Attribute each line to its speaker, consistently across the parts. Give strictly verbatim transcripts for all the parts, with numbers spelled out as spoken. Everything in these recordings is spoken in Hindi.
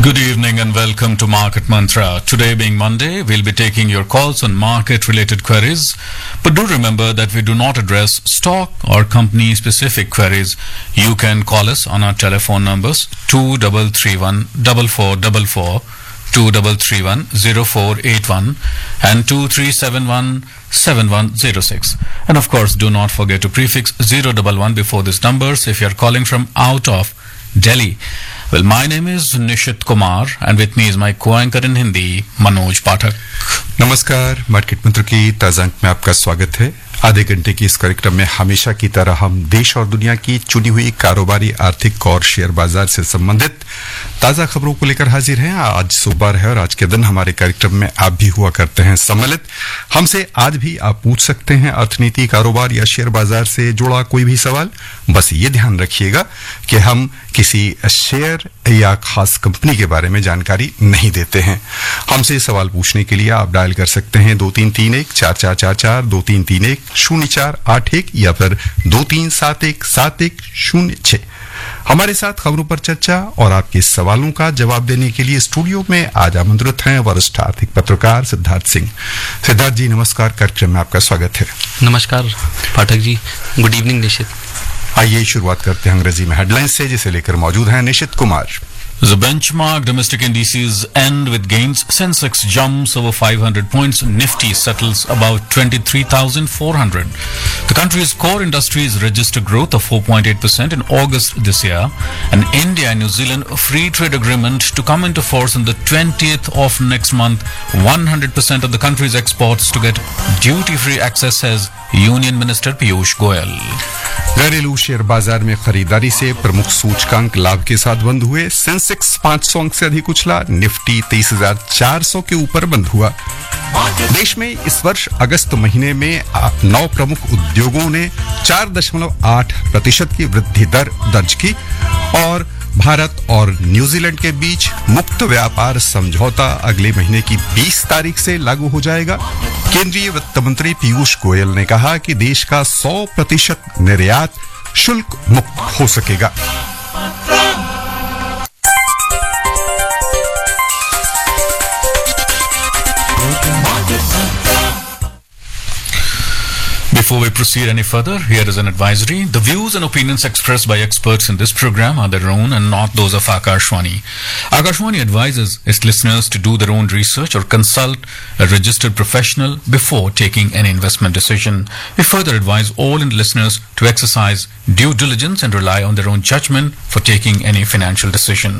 Speaker 1: Good evening and welcome to Market Mantra. Today being Monday, we'll be taking your calls on market-related queries. But do remember that we do not address stock or company-specific queries. You can call us on our telephone numbers two three three one four four four four, two three three one zero four eight one and two three seven one seven one zero six. And of course, do not forget to prefix zero one one before these numbers if you're calling from out of Delhi. Well, my name is Nishit Kumar and with me is my co-anchor in Hindi, Manoj Pathak.
Speaker 2: नमस्कार, मार्केट मंत्र की ताजा अंक में आपका स्वागत है। आधे घंटे की इस कार्यक्रम में हमेशा की तरह हम देश और दुनिया की चुनी हुई कारोबारी, आर्थिक और शेयर बाजार से संबंधित ताजा खबरों को लेकर हाजिर हैं। आज सोमवार है और आज के दिन हमारे कार्यक्रम में आप भी हुआ करते हैं सम्मिलित। हमसे आज भी आप पूछ सकते हैं अर्थनीति, कारोबार या शेयर बाजार से जुड़ा कोई भी सवाल। बस ये ध्यान रखिएगा कि हम किसी शेयर या खास कंपनी के बारे में जानकारी नहीं देते हैं। हमसे सवाल पूछने के लिए आप डायल कर सकते हैं दो तीन तीन एक चार चार चार चार, दो तीन तीन एक शून्य चार आठ एक या फिर दो तीन सात एक सात एक शून्य छह। हमारे साथ खबरों पर चर्चा और आपके सवालों का जवाब देने के लिए स्टूडियो में आज आमंत्रित हैं वरिष्ठ आर्थिक पत्रकार सिद्धार्थ सिंह। सिद्धार्थ जी नमस्कार, कार्यक्रम में आपका स्वागत है।
Speaker 3: नमस्कार पाठक जी, गुड इवनिंग निशित।
Speaker 2: आइए शुरुआत करते हैं अंग्रेजी में हेडलाइंस से, जिसे लेकर मौजूद हैं निशित Kumar.
Speaker 1: The benchmark domestic indices end with gains. Sensex jumps over five hundred points. Nifty settles about twenty-three thousand four hundred. The country's core industries register growth of four point eight percent in August this year. And India and New Zealand free trade agreement to come into force on the twentieth of next month. one hundred percent of the country's exports to get duty-free access, says Union Minister Piyush Goyal.
Speaker 2: घरेलू शेयर बाजार में खरीदारी से प्रमुख सूचकांक लाभ के साथ बंद हुए। सेंसेक्स पाँच सौ अंक से अधिक उछला, निफ्टी तेईस हजार चार सौ के ऊपर बंद हुआ। देश में इस वर्ष अगस्त महीने में नौ प्रमुख उद्योगों ने चार दशमलव आठ प्रतिशत की वृद्धि दर दर्ज की और भारत और न्यूजीलैंड के बीच मुक्त व्यापार समझौता अगले महीने की बीस तारीख से लागू हो जाएगा। केंद्रीय वित्त मंत्री पीयूष गोयल ने कहा कि देश का सौ प्रतिशत निर्यात शुल्क मुक्त हो सकेगा।
Speaker 1: Before we proceed any further, here is an advisory. The views and opinions expressed by experts in this program are their own and not those of Akashwani. Akashwani advises its listeners to do their own research or consult a registered professional before taking any investment decision. We further advise all listeners to exercise due diligence and rely on their own judgment for taking any financial decision.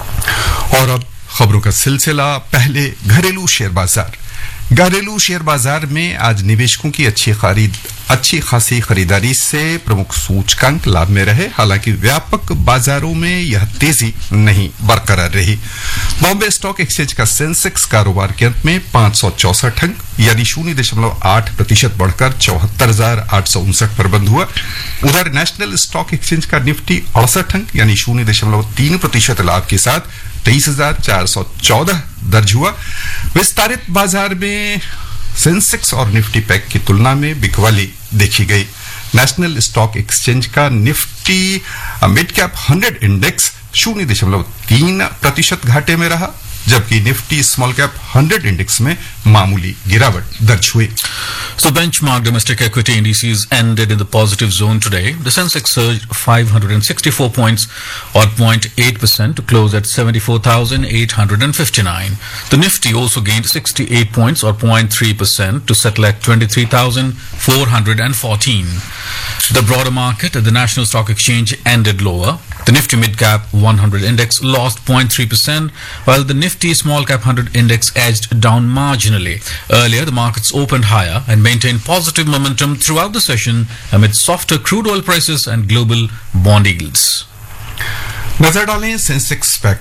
Speaker 2: और अब खबरों का सिलसिला। पहले घरेलू शेयर बाजार। घरेलू शेयर बाजार में आज निवेशकों की अच्छी खरीद अच्छी खासी खरीदारी से प्रमुख सूचकांक लाभ में रहे। हालांकि व्यापक बाजारों में यह तेजी नहीं बरकरार रही। बॉम्बे स्टॉक एक्सचेंज का सेंसेक्स कारोबार के अंत में पांच सौ चौसठ अंक यानी शून्य दशमलव आठ प्रतिशत बढ़कर चौहत्तर हजार आठ सौ उनसठ पर बंद हुआ। उधर नेशनल स्टॉक एक्सचेंज का निफ्टी अड़सठ अंक यानी शून्य दशमलव तीन प्रतिशत लाभ के साथ तेईस हजार चार सौ चौदह दर्ज हुआ। विस्तारित बाजार में सेंसेक्स और निफ्टी पैक की तुलना में बिकवाली देखी गई। नेशनल स्टॉक एक्सचेंज का Nifty mid cap hundred index शून्य दशमलव तीन प्रतिशत घाटे में रहा, जबकि Nifty small cap hundred index में मामूली गिरावट दर्ज हुई।
Speaker 1: So benchmark domestic equity indices ended in the positive zone today. The Sensex surged five hundred sixty-four points or zero point eight percent to close at seventy-four thousand eight hundred fifty-nine. The Nifty also gained sixty-eight points or zero point three percent to settle at twenty-three thousand four hundred fourteen. The broader market at the National Stock Exchange ended lower. The Nifty Mid Cap one hundred index lost zero point three percent, while the Nifty Small Cap one hundred index edged down marginally. Earlier, the markets opened higher and maintained positive momentum throughout the session amid softer crude oil prices and global bond yields.
Speaker 2: नजर डालें सेंसेक्स पैक